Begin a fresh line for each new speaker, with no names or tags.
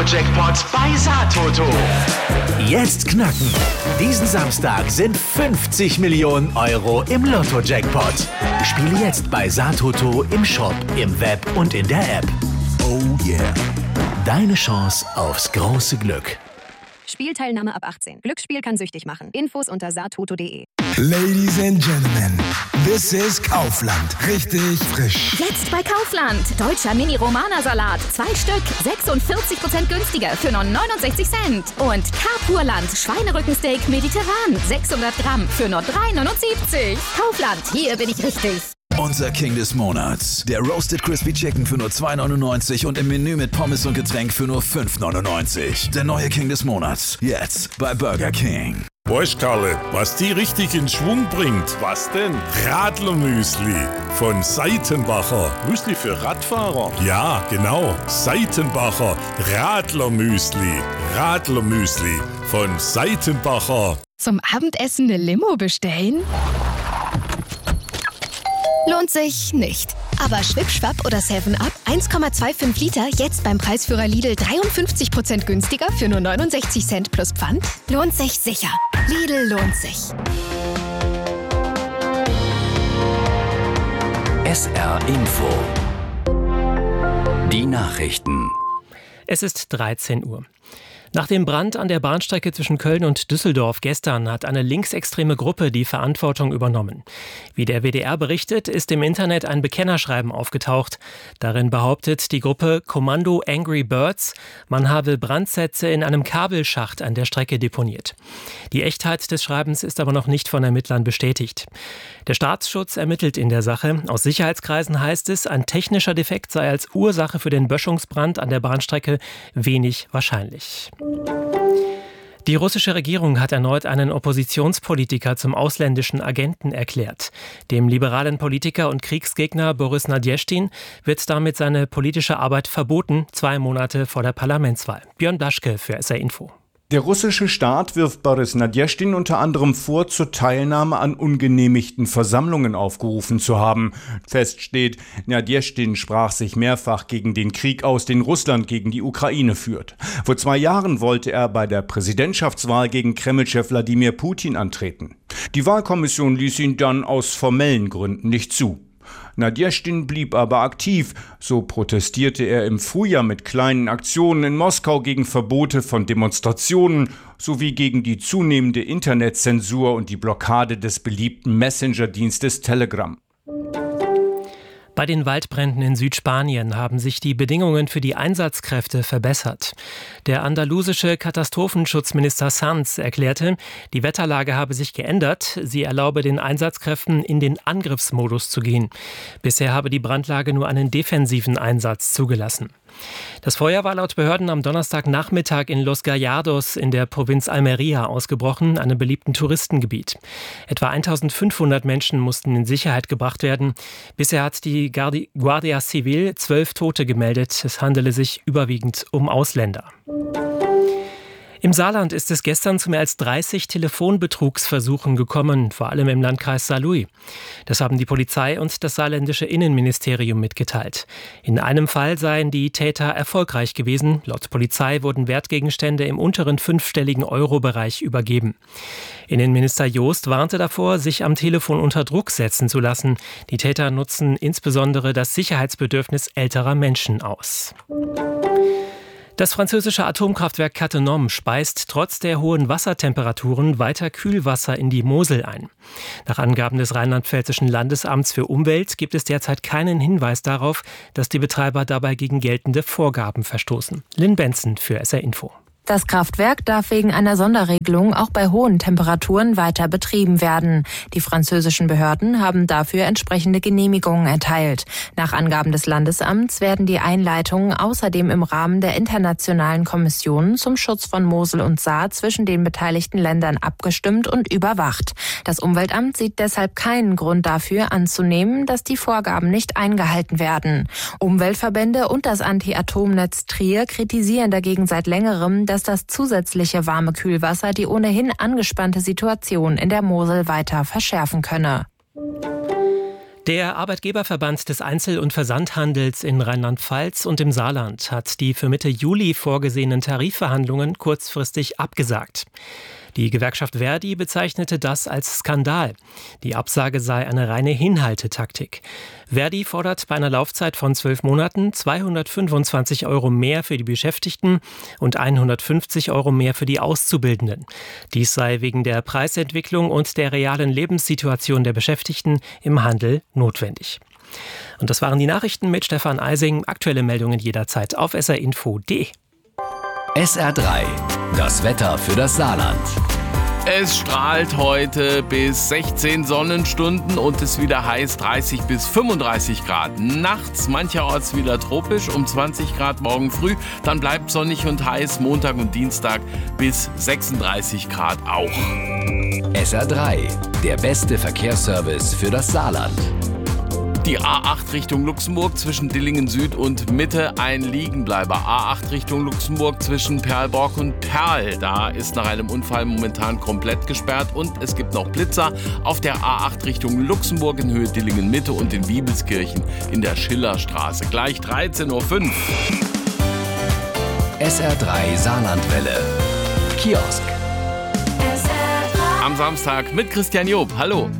Lotto-Jackpot bei Satoto.
Jetzt knacken. Diesen Samstag sind 50 Millionen Euro im Lotto-Jackpot. Spiele jetzt bei Satoto im Shop, im Web und in der App. Oh yeah. Deine Chance aufs große Glück.
Spielteilnahme ab 18. Glücksspiel kann süchtig machen. Infos unter satoto.de.
Ladies and Gentlemen, this is Kaufland. Richtig frisch.
Jetzt bei Kaufland. Deutscher Mini-Romana-Salat. 2 Stück. 46% günstiger für nur 69 Cent. Und Carpurland. Schweinerückensteak mediterran. 600 Gramm für nur 3,79. Kaufland. Hier bin ich richtig.
Unser King des Monats. Der Roasted Crispy Chicken für nur 2,99 und im Menü mit Pommes und Getränk für nur 5,99. Der neue King des Monats. Jetzt bei Burger King.
Weißt Karle, was die richtig in Schwung bringt? Was denn? Radlermüsli von Seitenbacher. Müsli für Radfahrer? Ja, genau. Seitenbacher Radlermüsli. Radlermüsli von Seitenbacher.
Zum Abendessen eine Limo bestellen? Lohnt sich nicht. Aber Schwipp-Schwapp oder 7-Up 1,25 Liter jetzt beim Preisführer Lidl 53% günstiger für nur 69 Cent plus Pfand? Lohnt sich sicher. Lidl lohnt sich.
SR Info. Die Nachrichten.
Es ist 13 Uhr. Nach dem Brand an der Bahnstrecke zwischen Köln und Düsseldorf gestern hat eine linksextreme Gruppe die Verantwortung übernommen. Wie der WDR berichtet, ist im Internet ein Bekennerschreiben aufgetaucht. Darin behauptet die Gruppe Kommando Angry Birds, man habe Brandsätze in einem Kabelschacht an der Strecke deponiert. Die Echtheit des Schreibens ist aber noch nicht von Ermittlern bestätigt. Der Staatsschutz ermittelt in der Sache. Aus Sicherheitskreisen heißt es, ein technischer Defekt sei als Ursache für den Böschungsbrand an der Bahnstrecke wenig wahrscheinlich. Die russische Regierung hat erneut einen Oppositionspolitiker zum ausländischen Agenten erklärt. Dem liberalen Politiker und Kriegsgegner Boris Nadjeschtin wird damit seine politische Arbeit verboten, 2 Monate vor der Parlamentswahl. Björn Blaschke für SR Info.
Der russische Staat wirft Boris Nadjeschtin unter anderem vor, zur Teilnahme an ungenehmigten Versammlungen aufgerufen zu haben. Fest steht, Nadjeschtin sprach sich mehrfach gegen den Krieg aus, den Russland gegen die Ukraine führt. Vor 2 Jahren wollte er bei der Präsidentschaftswahl gegen Kremlchef Wladimir Putin antreten. Die Wahlkommission ließ ihn dann aus formellen Gründen nicht zu. Nadjeschtin blieb aber aktiv. So protestierte er im Frühjahr mit kleinen Aktionen in Moskau gegen Verbote von Demonstrationen sowie gegen die zunehmende Internetzensur und die Blockade des beliebten Messenger-Dienstes Telegram.
Bei den Waldbränden in Südspanien haben sich die Bedingungen für die Einsatzkräfte verbessert. Der andalusische Katastrophenschutzminister Sanz erklärte, die Wetterlage habe sich geändert. Sie erlaube den Einsatzkräften, in den Angriffsmodus zu gehen. Bisher habe die Brandlage nur einen defensiven Einsatz zugelassen. Das Feuer war laut Behörden am Donnerstagnachmittag in Los Gallardos in der Provinz Almería ausgebrochen, einem beliebten Touristengebiet. Etwa 1500 Menschen mussten in Sicherheit gebracht werden. Bisher hat die Guardia Civil 12 Tote gemeldet. Es handele sich überwiegend um Ausländer. Im Saarland ist es gestern zu mehr als 30 Telefonbetrugsversuchen gekommen, vor allem im Landkreis Saarlouis. Das haben die Polizei und das saarländische Innenministerium mitgeteilt. In einem Fall seien die Täter erfolgreich gewesen. Laut Polizei wurden Wertgegenstände im unteren 5-stelligen Euro-Bereich übergeben. Innenminister Joost warnte davor, sich am Telefon unter Druck setzen zu lassen. Die Täter nutzen insbesondere das Sicherheitsbedürfnis älterer Menschen aus. Das französische Atomkraftwerk Cattenom speist trotz der hohen Wassertemperaturen weiter Kühlwasser in die Mosel ein. Nach Angaben des Rheinland-Pfälzischen Landesamts für Umwelt gibt es derzeit keinen Hinweis darauf, dass die Betreiber dabei gegen geltende Vorgaben verstoßen. Lynn Benson für SR Info.
Das Kraftwerk darf wegen einer Sonderregelung auch bei hohen Temperaturen weiter betrieben werden. Die französischen Behörden haben dafür entsprechende Genehmigungen erteilt. Nach Angaben des Landesamts werden die Einleitungen außerdem im Rahmen der internationalen Kommission zum Schutz von Mosel und Saar zwischen den beteiligten Ländern abgestimmt und überwacht. Das Umweltamt sieht deshalb keinen Grund dafür anzunehmen, dass die Vorgaben nicht eingehalten werden. Umweltverbände und das Anti-Atom-Netz Trier kritisieren dagegen seit längerem, dass das zusätzliche warme Kühlwasser die ohnehin angespannte Situation in der Mosel weiter verschärfen könne.
Der Arbeitgeberverband des Einzel- und Versandhandels in Rheinland-Pfalz und im Saarland hat die für Mitte Juli vorgesehenen Tarifverhandlungen kurzfristig abgesagt. Die Gewerkschaft Verdi bezeichnete das als Skandal. Die Absage sei eine reine Hinhaltetaktik. Verdi fordert bei einer Laufzeit von 12 Monaten 225 € mehr für die Beschäftigten und 150 € mehr für die Auszubildenden. Dies sei wegen der Preisentwicklung und der realen Lebenssituation der Beschäftigten im Handel notwendig. Und das waren die Nachrichten mit Stefan Eising. Aktuelle Meldungen jederzeit auf srinfo.de.
SR3, das Wetter für das Saarland.
Es strahlt heute bis 16 Sonnenstunden und ist wieder heiß, 30 bis 35 Grad. Nachts mancherorts wieder tropisch, um 20 Grad morgen früh. Dann bleibt sonnig und heiß, Montag und Dienstag bis 36 Grad auch.
SR3, der beste Verkehrsservice für das Saarland.
Die A8 Richtung Luxemburg zwischen Dillingen Süd und Mitte ein Liegenbleiber. A8 Richtung Luxemburg zwischen Perlborg und Perl. Da ist nach einem Unfall momentan komplett gesperrt und es gibt noch Blitzer auf der A8 Richtung Luxemburg in Höhe Dillingen Mitte und in Wiebelskirchen in der Schillerstraße. Gleich 13:05 Uhr.
SR3 Saarlandwelle. Kiosk.
Am Samstag mit Christian Job. Hallo.